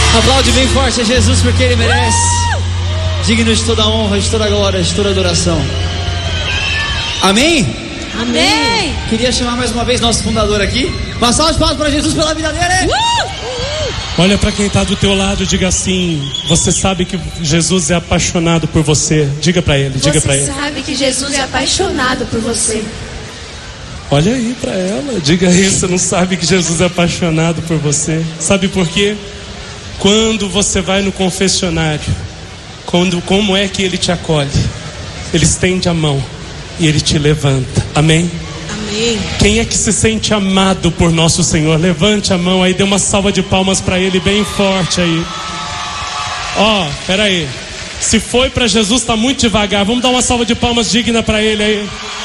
Aplaude bem forte a Jesus, porque Ele merece. Digno de toda honra, de toda glória, de toda adoração. Amém? Amém. Queria chamar mais uma vez nosso fundador aqui. Uma salva de palmas para Jesus pela vida dele. Olha para quem está do teu lado, diga assim: você sabe que Jesus é apaixonado por você. Diga para ele, diga para ele. Você sabe que Jesus é apaixonado por você. Olha aí para ela, diga isso. Você não sabe que Jesus é apaixonado por você? Sabe por quê? Quando você vai no confessionário, como é que Ele te acolhe? Ele estende a mão e Ele te levanta. Amém? Amém. Quem é que se sente amado por nosso Senhor? Levante a mão aí, dê uma salva de palmas para Ele bem forte aí. Pera aí. Se foi para Jesus, está muito devagar. Vamos dar uma salva de palmas digna para Ele aí.